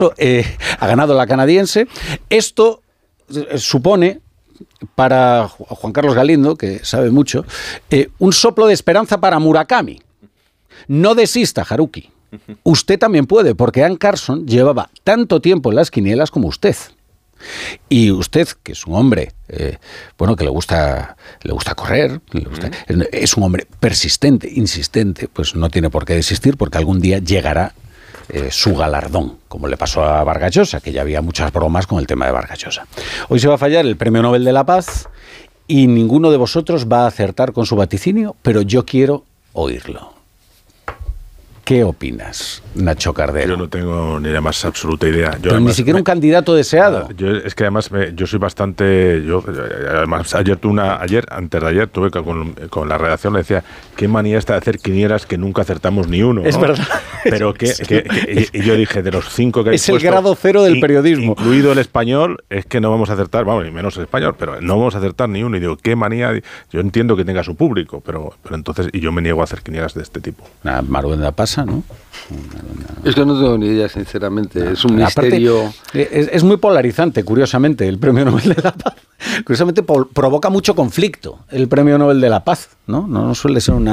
ha ganado la canadiense. Esto supone para Juan Carlos Galindo, que sabe mucho, un soplo de esperanza para Murakami. No desista, Haruki. Usted también puede, porque Ann Carson llevaba tanto tiempo en las quinielas como usted. Y usted, que es un hombre, que le gusta correr, es un hombre persistente, insistente, pues no tiene por qué desistir, porque algún día llegará su galardón, como le pasó a Vargas Llosa, que ya había muchas bromas con el tema de Vargas Llosa. Hoy se va a fallar el Premio Nobel de la Paz y ninguno de vosotros va a acertar con su vaticinio, pero yo quiero oírlo. ¿Qué opinas, Nacho Cardero? Yo no tengo ni la más absoluta idea. Pero además, ni siquiera un candidato deseado. Es que además yo soy bastante... Además, antes de ayer, tuve con la redacción, le decía, qué manía esta de hacer quinielas que nunca acertamos ni uno, ¿no? Es verdad. Pero y yo dije, de los 5 que hay es el grado cero del periodismo. Incluido el español, es que no vamos a acertar, vamos, ni menos el español, pero no vamos a acertar ni uno. Y digo, qué manía... Yo entiendo que tenga su público, pero entonces... Y yo me niego a hacer quinielas de este tipo. Maruenda pasa, ¿no? Es que no tengo ni idea, sinceramente. Es un misterio. Aparte, es muy polarizante, curiosamente, el Premio Nobel de la Paz. Curiosamente provoca mucho conflicto el Premio Nobel de la Paz, ¿no? No suele ser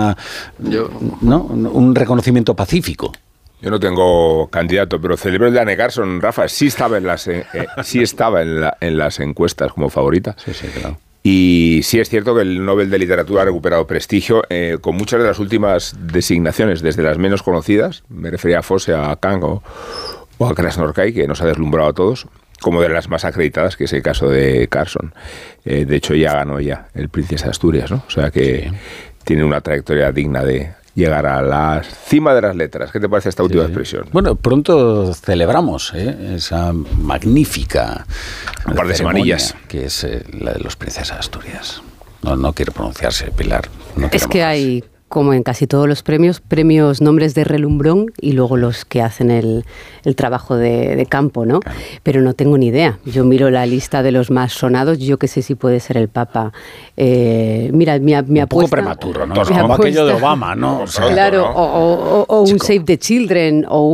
un reconocimiento pacífico. Yo no tengo candidato, pero celebro el de Anne Carson, Rafa. Sí estaba en las encuestas como favorita. Sí, claro. Y sí es cierto que el Nobel de Literatura ha recuperado prestigio con muchas de las últimas designaciones, desde las menos conocidas, me refería a Fosse, a Kang o a Krasnorkai, que nos ha deslumbrado a todos, como de las más acreditadas, que es el caso de Carson. De hecho, ya ganó el Princesa de Asturias, ¿no? O sea que tiene una trayectoria digna de llegar a la cima de las letras. ¿Qué te parece esta última expresión? Bueno, pronto celebramos esa magnífica un par de semanillas, que es la de los Princesas de Asturias. No quiero pronunciarse, Pilar. Es que hay, como en casi todos los premios, nombres de relumbrón y luego los que hacen el trabajo de campo, ¿no? Claro. Pero no tengo ni idea. Yo miro la lista de los más sonados, yo que sé si puede ser el Papa. Mira, mi apuesta... Un poco prematuro, ¿no? Como aquello de Obama, ¿no? Claro, ¿no? O un Save the Children, o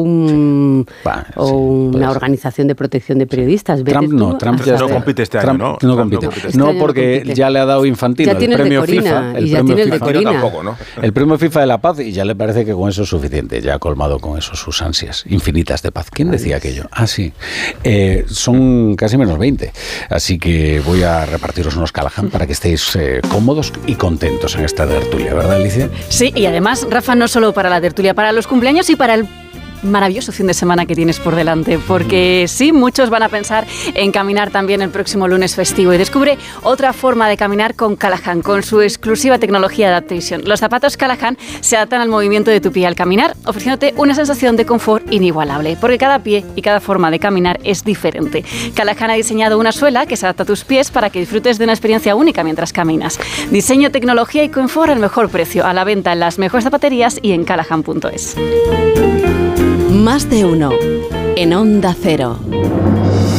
una organización de protección de periodistas. Trump no compite este año, ¿no? No compite. No, porque ya le ha dado Infantino el premio FIFA. El premio FIFA tampoco, ¿no? El premio FIFA de la Paz, y ya le parece que con eso es suficiente, ya ha colmado con eso sus ansias infinitas de paz. ¿Quién decía aquello? Ah, sí. Son casi menos 20, así que voy a repartiros unos Callahan para que estéis cómodos y contentos en esta tertulia, ¿verdad, Alicia? Sí, y además, Rafa, no solo para la tertulia, para los cumpleaños y para el maravilloso fin de semana que tienes por delante, porque sí, muchos van a pensar en caminar también el próximo lunes festivo y descubre otra forma de caminar con Callahan, con su exclusiva tecnología de Adaptation. Los zapatos Callahan se adaptan al movimiento de tu pie al caminar, ofreciéndote una sensación de confort inigualable, porque cada pie y cada forma de caminar es diferente. Callahan ha diseñado una suela que se adapta a tus pies para que disfrutes de una experiencia única mientras caminas. Diseño, tecnología y confort al mejor precio, a la venta en las mejores zapaterías y en callahan.es. Más de uno en Onda Cero.